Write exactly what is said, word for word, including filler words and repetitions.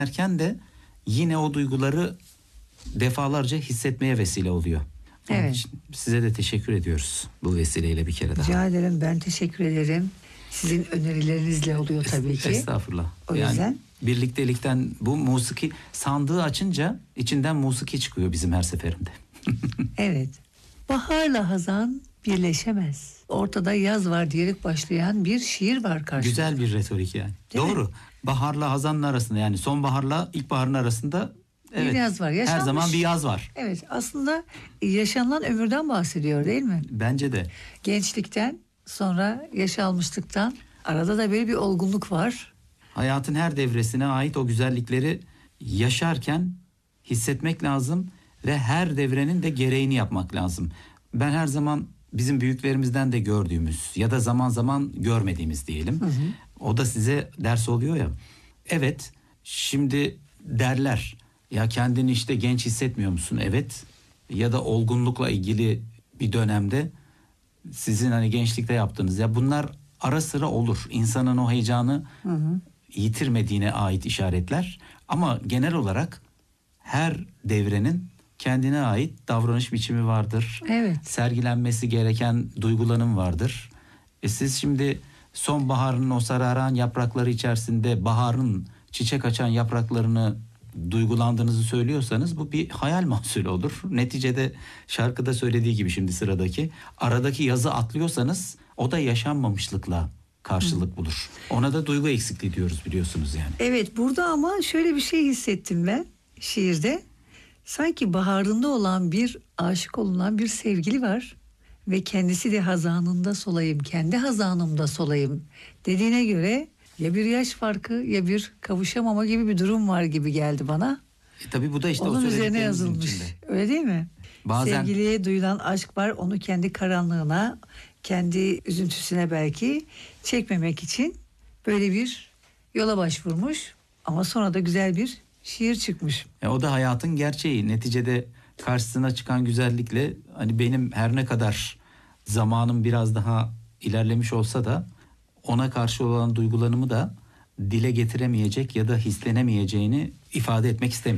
erken de yine o duyguları defalarca hissetmeye vesile oluyor. Onun Evet. için size de teşekkür ediyoruz bu vesileyle bir kere daha. Rica ederim, ben teşekkür ederim. Sizin önerilerinizle oluyor tabii ki. Estağfurullah. O yani yüzden. birliktelikten bu musiki sandığı açınca içinden musiki çıkıyor bizim her seferinde. Evet. Baharla hazan birleşemez. Ortada yaz var diyerek başlayan bir şiir var karşımızda. Güzel bir retorik yani. Değil Doğru. mi? Baharla hazanın arasında, yani sonbaharla ilkbaharın arasında evet, bir yaz var. her Yaşanmış. zaman bir yaz var. Evet, aslında yaşanılan ömürden bahsediyor değil mi? Bence de. Gençlikten sonra yaş almışlıktan arada da böyle bir olgunluk var. Hayatın her devresine ait o güzellikleri yaşarken hissetmek lazım ve her devrenin de gereğini yapmak lazım. Ben her zaman bizim büyüklerimizden de gördüğümüz ya da zaman zaman görmediğimiz diyelim. Hı hı. O da size ders oluyor ya. Evet, şimdi derler ya kendini işte genç hissetmiyor musun? Evet. Ya da olgunlukla ilgili bir dönemde sizin hani gençlikte yaptığınız, ya bunlar ara sıra olur. İnsanın o heyecanı hı hı. yitirmediğine ait işaretler. Ama genel olarak her devrenin kendine ait davranış biçimi vardır. Evet. Sergilenmesi gereken duygulanım vardır. E siz şimdi sonbaharın o sararan yaprakları içerisinde baharın çiçek açan yapraklarını duygulandığınızı söylüyorsanız bu bir hayal mahsulü olur. Neticede şarkıda söylediği gibi şimdi sıradaki aradaki yazı atlıyorsanız o da yaşanmamışlıkla karşılık bulur. Ona da duygu eksikliği diyoruz biliyorsunuz yani. Evet, burada ama şöyle bir şey hissettim ben şiirde. Sanki baharında olan bir aşık olunan bir sevgili var ve kendisi de hazanında solayım, kendi hazanımda solayım dediğine göre ya bir yaş farkı ya bir kavuşamama gibi bir durum var gibi geldi bana. E tabii bu da işte onun o üzerine yazılmış. içinde. Öyle değil mi? Bazen... Sevgiliye duyulan aşk var, onu kendi karanlığına, kendi üzüntüsüne belki çekmemek için böyle bir yola başvurmuş ama sonra da güzel bir şiir çıkmış. E o da hayatın gerçeği. Neticede karşısına çıkan güzellikle hani benim her ne kadar zamanım biraz daha ilerlemiş olsa da ona karşı olan duygularımı da dile getiremeyecek ya da hislenemeyeceğini ifade etmek istemiyorum.